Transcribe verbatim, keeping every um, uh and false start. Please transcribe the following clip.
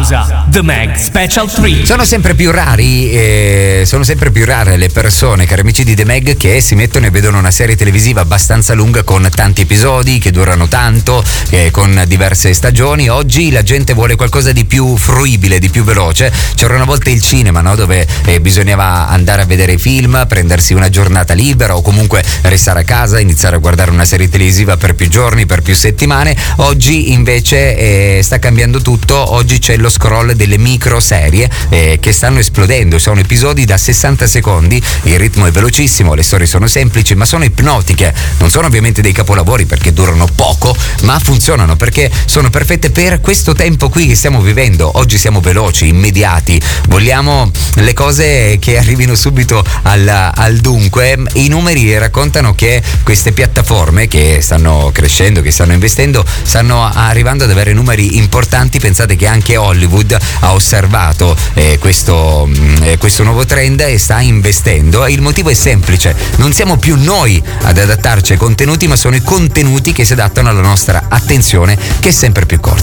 Pausa. The Mag Special tre. Sono sempre più rari, eh, sono sempre più rare le persone, cari amici di The Mag, che si mettono e vedono una serie televisiva abbastanza lunga con tanti episodi che durano tanto, eh, con diverse stagioni. Oggi la gente vuole qualcosa di più fruibile, di più veloce. C'era una volta il cinema, no? Dove eh, bisognava andare a vedere film, prendersi una giornata libera o comunque restare a casa, iniziare a guardare una serie televisiva per più giorni, per più settimane. Oggi invece eh, sta cambiando tutto. Oggi c'è lo scroll delle micro serie eh, che stanno esplodendo. Sono episodi da sessanta secondi, il ritmo è velocissimo, le storie sono semplici ma sono ipnotiche. Non sono ovviamente dei capolavori perché durano poco, ma funzionano perché sono perfette per questo tempo qui che stiamo vivendo. Oggi siamo veloci, immediati, vogliamo le cose che arrivino subito al, al dunque. I numeri raccontano che queste piattaforme che stanno crescendo, che stanno investendo, stanno arrivando ad avere numeri importanti. Pensate che anche Hollywood ha osservato eh, questo, eh, questo nuovo trend e sta investendo. E il motivo è semplice: non siamo più noi ad adattarci ai contenuti, ma sono i contenuti che si adattano alla nostra attenzione, che è sempre più corta.